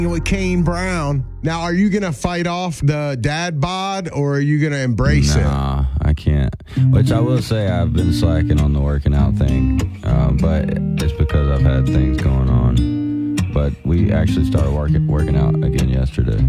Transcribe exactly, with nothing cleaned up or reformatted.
with Kane Brown. Now, are you going to fight off the dad bod or are you going to embrace nah, it? Nah, I can't. Which I will say I've been slacking on the working out thing, uh, but it's because I've had things going on. But we actually started working working out again yesterday.